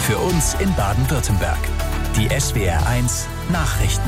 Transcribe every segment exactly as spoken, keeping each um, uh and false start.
Für uns in Baden-Württemberg. Die S W R eins Nachrichten.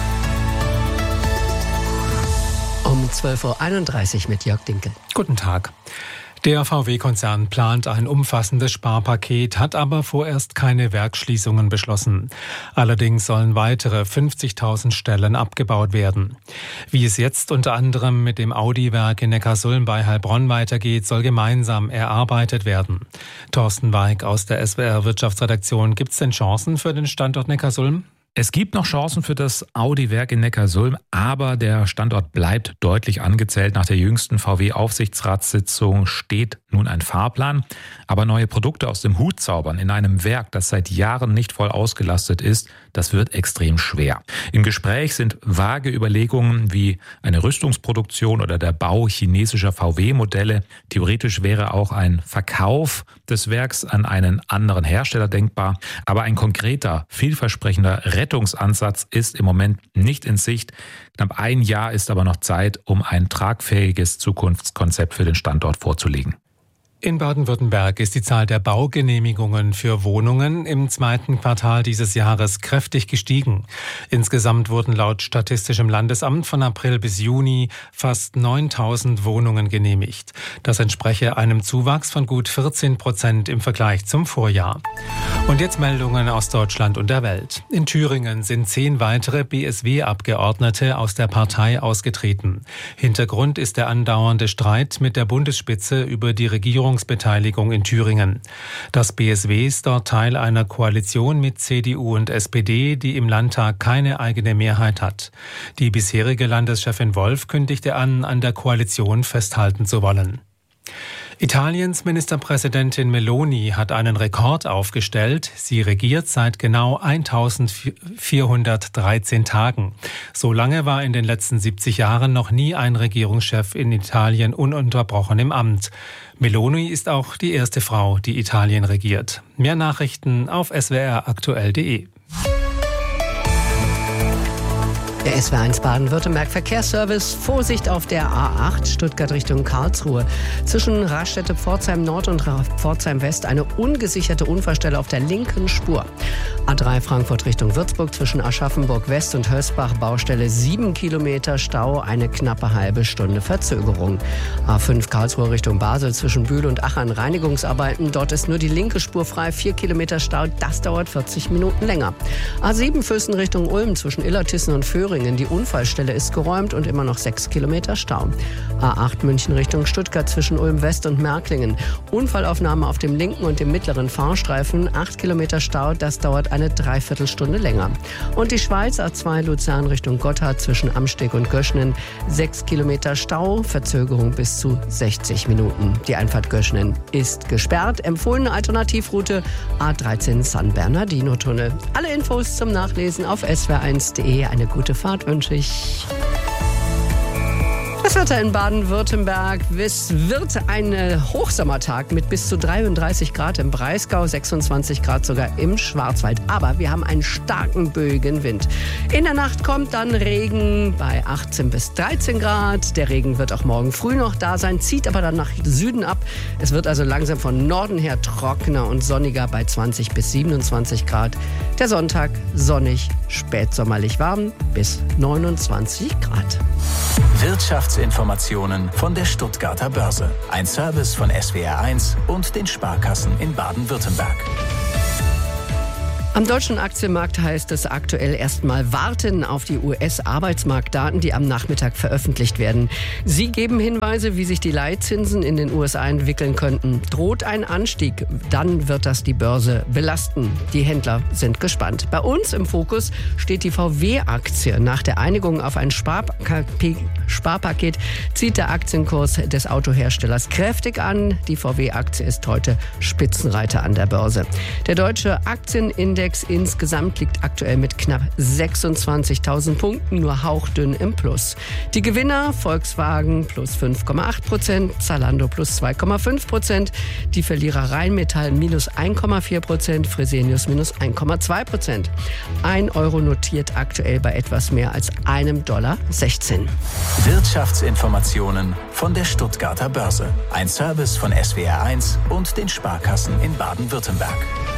Um zwölf Uhr einunddreißig mit Jörg Dinkel. Guten Tag. Der V W-Konzern plant ein umfassendes Sparpaket, hat aber vorerst keine Werksschließungen beschlossen. Allerdings sollen weitere fünfzigtausend Stellen abgebaut werden. Wie es jetzt unter anderem mit dem Audi-Werk in Neckarsulm bei Heilbronn weitergeht, soll gemeinsam erarbeitet werden. Thorsten Weig aus der S W R-Wirtschaftsredaktion. Gibt es denn Chancen für den Standort Neckarsulm? Es gibt noch Chancen für das Audi-Werk in Neckarsulm, aber der Standort bleibt deutlich angezählt. Nach der jüngsten V W-Aufsichtsratssitzung steht nun ein Fahrplan. Aber neue Produkte aus dem Hut zaubern in einem Werk, das seit Jahren nicht voll ausgelastet ist, das wird extrem schwer. Im Gespräch sind vage Überlegungen wie eine Rüstungsproduktion oder der Bau chinesischer V W-Modelle. Theoretisch wäre auch ein Verkauf des Werks an einen anderen Hersteller denkbar. Aber ein konkreter, vielversprechender Rettungsansatz ist im Moment nicht in Sicht. Knapp ein Jahr ist aber noch Zeit, um ein tragfähiges Zukunftskonzept für den Standort vorzulegen. In Baden-Württemberg ist die Zahl der Baugenehmigungen für Wohnungen im zweiten Quartal dieses Jahres kräftig gestiegen. Insgesamt wurden laut Statistischem Landesamt von April bis Juni fast neuntausend Wohnungen genehmigt. Das entspreche einem Zuwachs von gut vierzehn Prozent im Vergleich zum Vorjahr. Und jetzt Meldungen aus Deutschland und der Welt. In Thüringen sind zehn weitere B S W-Abgeordnete aus der Partei ausgetreten. Hintergrund ist der andauernde Streit mit der Bundesspitze über die Regierungsbeteiligung in Thüringen. Das B S W ist dort Teil einer Koalition mit C D U und S P D, die im Landtag keine eigene Mehrheit hat. Die bisherige Landeschefin Wolf kündigte an, an der Koalition festhalten zu wollen. Italiens Ministerpräsidentin Meloni hat einen Rekord aufgestellt. Sie regiert seit genau eintausendvierhundertdreizehn Tagen. So lange war in den letzten siebzig Jahren noch nie ein Regierungschef in Italien ununterbrochen im Amt. Meloni ist auch die erste Frau, die Italien regiert. Mehr Nachrichten auf s w r aktuell punkt d e. Der S W R eins Baden-Württemberg Verkehrsservice. Vorsicht auf der A acht Stuttgart Richtung Karlsruhe. Zwischen Raststätte-Pforzheim Nord und Pforzheim West eine ungesicherte Unfallstelle auf der linken Spur. A drei Frankfurt Richtung Würzburg zwischen Aschaffenburg West und Hösbach Baustelle sieben Kilometer Stau, eine knappe halbe Stunde Verzögerung. A fünf Karlsruhe Richtung Basel zwischen Bühl und Achern Reinigungsarbeiten. Dort ist nur die linke Spur frei, vier Kilometer Stau. Das dauert vierzig Minuten länger. A sieben Füssen Richtung Ulm zwischen Illertissen und Föhringen. Die Unfallstelle ist geräumt und immer noch sechs Kilometer Stau. A acht München Richtung Stuttgart zwischen Ulm West und Märklingen. Unfallaufnahme auf dem linken und dem mittleren Fahrstreifen. acht Kilometer Stau, das dauert eine Dreiviertelstunde länger. Und die Schweiz A zwei Luzern Richtung Gotthard zwischen Amsteg und Göschnen. sechs Kilometer Stau, Verzögerung bis zu sechzig Minuten. Die Einfahrt Göschnen ist gesperrt. Empfohlene Alternativroute A dreizehn San Bernardino Tunnel. Alle Infos zum Nachlesen auf s w r eins punkt d e. Eine gute Fahrt wünsche ich. Das Wetter in Baden-Württemberg. Es wird ein Hochsommertag mit bis zu dreiunddreißig Grad im Breisgau, sechsundzwanzig Grad sogar im Schwarzwald. Aber wir haben einen starken böigen Wind. In der Nacht kommt dann Regen bei achtzehn bis dreizehn Grad. Der Regen wird auch morgen früh noch da sein, zieht aber dann nach Süden ab. Es wird also langsam von Norden her trockener und sonniger bei zwanzig bis siebenundzwanzig Grad. Der Sonntag sonnig, spätsommerlich warm bis neunundzwanzig Grad. Wirtschaftsinformationen von der Stuttgarter Börse. Ein Service von S W R eins und den Sparkassen in Baden-Württemberg. Am deutschen Aktienmarkt heißt es aktuell erstmal warten auf die U S-Arbeitsmarktdaten, die am Nachmittag veröffentlicht werden. Sie geben Hinweise, wie sich die Leitzinsen in den U S A entwickeln könnten. Droht ein Anstieg, dann wird das die Börse belasten. Die Händler sind gespannt. Bei uns im Fokus steht die V W-Aktie. Nach der Einigung auf ein Sparpaket, Sparpaket zieht der Aktienkurs des Autoherstellers kräftig an. Die V W-Aktie ist heute Spitzenreiter an der Börse. Der deutsche Aktienindex insgesamt liegt aktuell mit knapp sechsundzwanzigtausend Punkten, nur hauchdünn im Plus. Die Gewinner Volkswagen plus fünf Komma acht Prozent, Zalando plus zwei Komma fünf Prozent, die Verlierer Rheinmetall minus eins Komma vier Prozent, Fresenius minus eins Komma zwei Prozent. Ein Euro notiert aktuell bei etwas mehr als einem Dollar sechzehn. Wirtschaftsinformationen von der Stuttgarter Börse. Ein Service von S W R eins und den Sparkassen in Baden-Württemberg.